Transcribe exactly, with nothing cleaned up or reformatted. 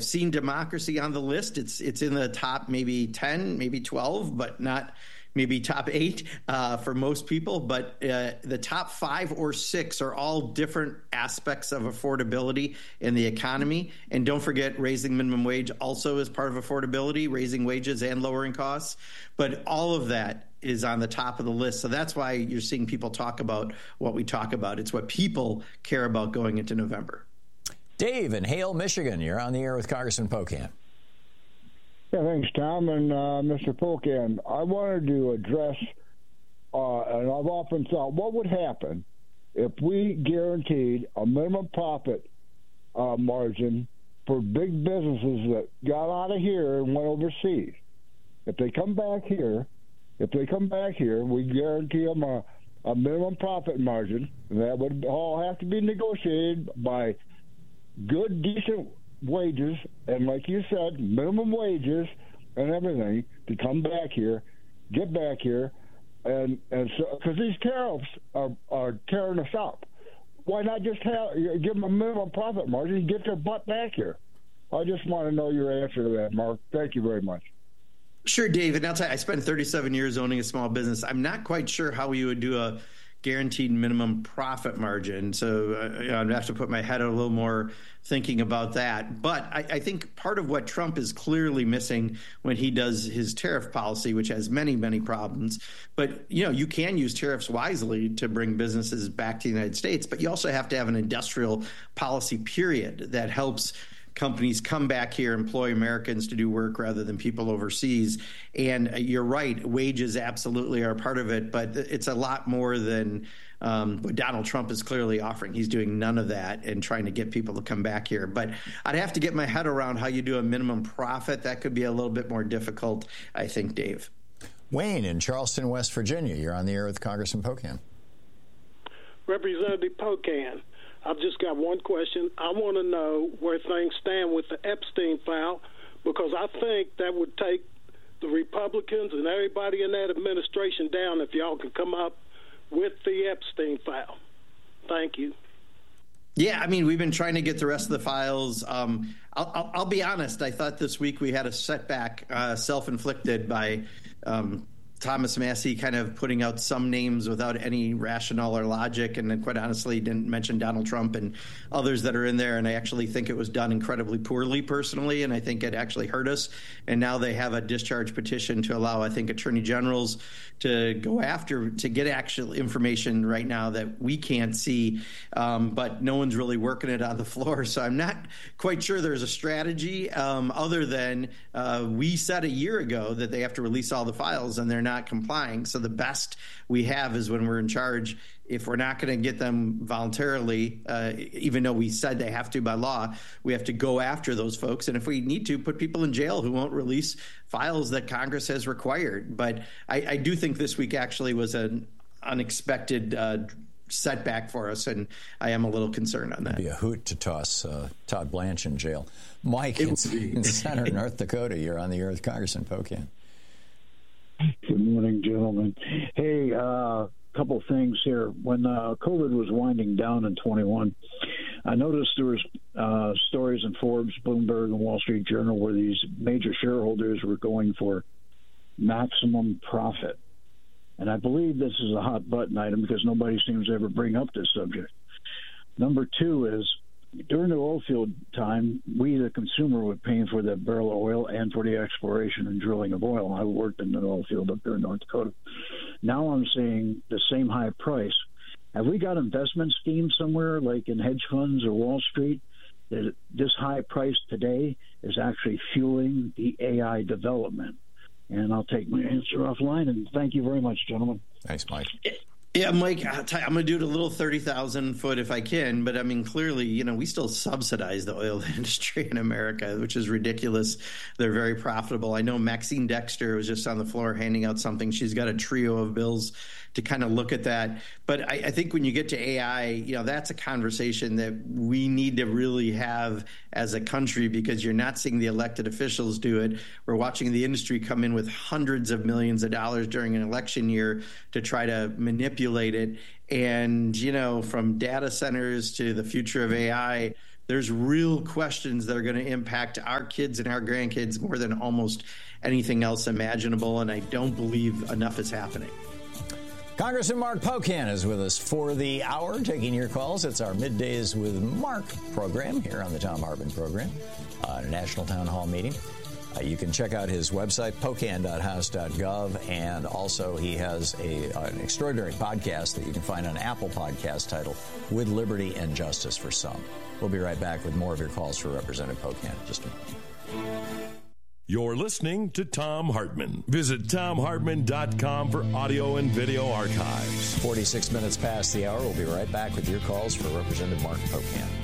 seen democracy on the list. It's it's in the top maybe ten, maybe twelve, but not maybe top eight uh, for most people. But uh, the top five or six are all different aspects of affordability in the economy. And don't forget, raising minimum wage also is part of affordability, raising wages and lowering costs. But all of that is on the top of the list. So that's why you're seeing people talk about what we talk about. It's what people care about going into November. Dave in Hale, Michigan, you're on the air with Congressman Pocan. Yeah, thanks, Tom and uh, Mister Pocan. I wanted to address, uh, and I've often thought, what would happen if we guaranteed a minimum profit uh, margin for big businesses that got out of here and went overseas? If they come back here, if they come back here, we guarantee them a, a minimum profit margin. That would all have to be negotiated by good, decent wages, and like you said, minimum wages and everything to come back here, get back here, and and so because these tariffs are are tearing us up. Why not just have give them a minimum profit margin and get their butt back here? I just want to know your answer to that, Mark. Thank you very much. Sure, David. I'll tell you, I spent thirty-seven years owning a small business. I'm not quite sure how we would do a guaranteed minimum profit margin. So uh, you know, I'd have to put my head a little more thinking about that. But I, I think part of what Trump is clearly missing when he does his tariff policy, which has many, many problems, but you know, you can use tariffs wisely to bring businesses back to the United States, but you also have to have an industrial policy period that helps companies come back here, employ Americans to do work rather than people overseas. And you're right, wages absolutely are part of it, but it's a lot more than um, what Donald Trump is clearly offering. He's doing none of that and trying to get people to come back here. But I'd have to get my head around how you do a minimum profit. That could be a little bit more difficult, I think, Dave. Wayne in Charleston, West Virginia. You're on the air with Congressman Pocan. Representative Pocan, I've just got one question. I want to know where things stand with the Epstein file, because I think that would take the Republicans and everybody in that administration down if y'all can come up with the Epstein file. Thank you. Yeah, I mean, we've been trying to get the rest of the files. Um, I'll, I'll, I'll be honest. I thought this week we had a setback uh, self-inflicted by um, Thomas Massie kind of putting out some names without any rationale or logic, and then quite honestly didn't mention Donald Trump and others that are in there. And I actually think it was done incredibly poorly personally, and I think it actually hurt us. And now they have a discharge petition to allow, I think, attorney generals to go after, to get actual information right now that we can't see, um, but no one's really working it on the floor. So I'm not quite sure there's a strategy um, other than uh, we said a year ago that they have to release all the files, and they're not complying. So the best we have is when we're in charge. If we're not going to get them voluntarily, uh, even though we said they have to by law, we have to go after those folks. And if we need to, put people in jail who won't release files that Congress has required. But I, I do think this week actually was an unexpected uh, setback for us, and I am a little concerned on that. It'd be a hoot to toss uh, Todd Blanche in jail. Mike in, in Center, North Dakota, you're on the air with Congressman Pocan. Good morning, gentlemen. Hey, a uh, couple things here. When uh, COVID was winding down in twenty-one, I noticed there was uh, stories in Forbes, Bloomberg, and Wall Street Journal where these major shareholders were going for maximum profit. And I believe this is a hot button item because nobody seems to ever bring up this subject. Number two is, during the oil field time, we, the consumer, were paying for that barrel of oil and for the exploration and drilling of oil. I worked in the oil field up there in North Dakota. Now I'm seeing the same high price. Have we got investment schemes somewhere, like in hedge funds or Wall Street, that this high price today is actually fueling the A I development? And I'll take my answer offline. And thank you very much, gentlemen. Thanks, Mike. Yeah, Mike, I'll tell you, I'm going to do it a little thirty thousand foot if I can. But I mean, clearly, you know, we still subsidize the oil industry in America, which is ridiculous. They're very profitable. I know Maxine Dexter was just on the floor handing out something. She's got a trio of bills to kind of look at that. But I, I think when you get to A I, you know, that's a conversation that we need to really have as a country, because you're not seeing the elected officials do it. We're watching the industry come in with hundreds of millions of dollars during an election year to try to manipulate it. And, you know, from data centers to the future of A I there's real questions that are going to impact our kids and our grandkids more than almost anything else imaginable, and I don't believe enough is happening. Congressman Mark Pocan is with us for the hour, taking your calls. It's our Middays with Mark program here on the Thom Hartmann program, uh, a national town hall meeting. Uh, you can check out his website, pocan dot house dot gov, and also he has a, uh, an extraordinary podcast that you can find on Apple Podcast titled With Liberty and Justice for Some. We'll be right back with more of your calls for Representative Pocan in just a moment. You're listening to Thom Hartmann. Visit thom hartmann dot com for audio and video archives. forty-six minutes past the hour. We'll be right back with your calls for Representative Mark Pocan.